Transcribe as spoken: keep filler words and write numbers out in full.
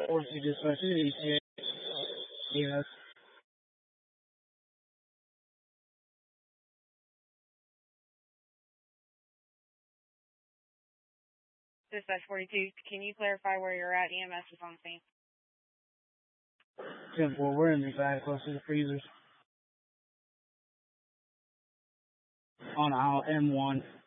Or C dispatch to E C A. Yes. Dispatch forty-two, can you clarify where you're at? E M S is on scene. ten four, we're in the back close to the freezers. On aisle M one.